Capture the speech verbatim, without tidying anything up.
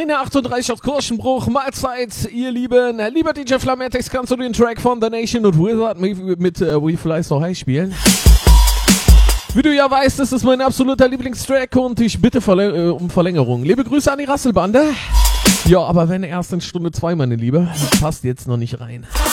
eine achtunddreißig aus Kirchenbruch, Mahlzeit, ihr Lieben. Lieber D J Flametex, kannst du den Track von The Nation und Wizard mit, mit uh, We Fly So High spielen? Wie du ja weißt, das ist mein absoluter Lieblingstrack und ich bitte Verläng- äh, um Verlängerung. Liebe Grüße an die Rasselbande. Ja, aber wenn erst in Stunde zwei, meine Liebe. Passt jetzt noch nicht rein.